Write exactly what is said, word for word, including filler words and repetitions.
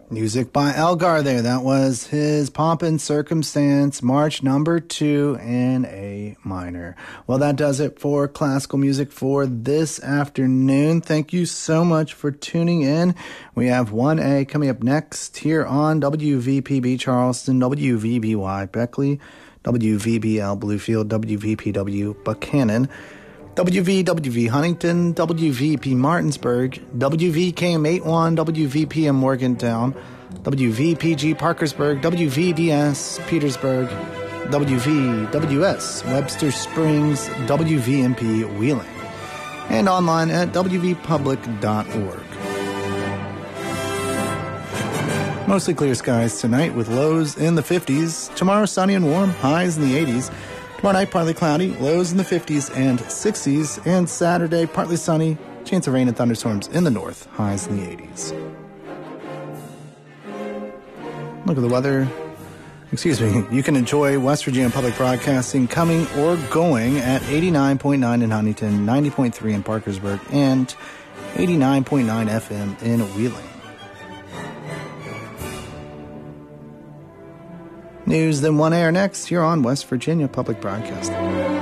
Music by Elgar there. That was his Pomp and Circumstance, March number two in A minor. Well, that does it for classical music for this afternoon. Thank you so much for tuning in. We have one A coming up next here on W V P B Charleston, W V B Y Beckley, W V B L Bluefield, W V P W Buchanan, W V W V Huntington, W V P Martinsburg, W V K M eighty-one, W V P M Morgantown, W V P G Parkersburg, W V D S Petersburg, W V W S Webster Springs, W V M P Wheeling, and online at w v public dot org. Mostly clear skies tonight with lows in the fifties. Tomorrow sunny and warm, highs in the eighties. Tomorrow night, partly cloudy, lows in the fifties and sixties. And Saturday, partly sunny, chance of rain and thunderstorms in the north, highs in the eighties. Look at the weather. Excuse me. You can enjoy West Virginia Public Broadcasting coming or going at eighty-nine point nine in Huntington, ninety point three in Parkersburg, and eighty-nine point nine F M in Wheeling. News then one A are next here on West Virginia Public Broadcasting.